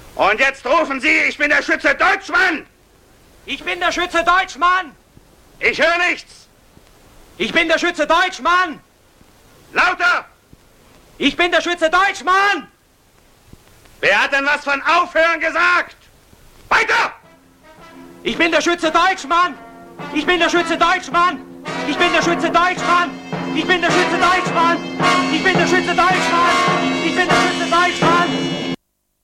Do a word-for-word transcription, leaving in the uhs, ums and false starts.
Und jetzt rufen Sie, ich bin der Schütze Deutschmann! Ich bin der Schütze Deutschmann! Ich höre nichts! Ich bin der Schütze Deutschmann! Lauter! Ich bin der Schütze Deutschmann! Wer hat denn was von Aufhören gesagt? Weiter! Ich bin der Schütze Deutschmann! Ich bin der Schütze Deutschmann! Ich bin der Schütze Deutschmann! Ich bin der Schütze Deutschmann! Ich bin der Schütze Deutschmann! Ich bin der Schütze Deutschmann!